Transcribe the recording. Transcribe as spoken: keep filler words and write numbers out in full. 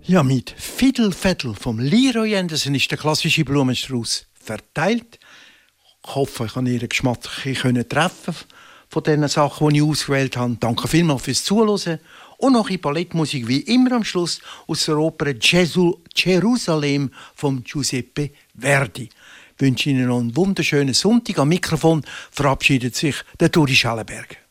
Ja, mit Fiddle-Faddle vom Leroy Anderson ist der klassische Blumenstrauß verteilt. Ich hoffe, ich konnte Ihren Geschmack treffen von den Sachen, die ich ausgewählt habe. Danke vielmals fürs Zuhören. Und noch in Ballettmusik wie immer am Schluss aus der Oper Jerusalem von Giuseppe Verdi. Ich wünsche Ihnen noch einen wunderschönen Sonntag. Am Mikrofon verabschiedet sich der Turi Schellenberger.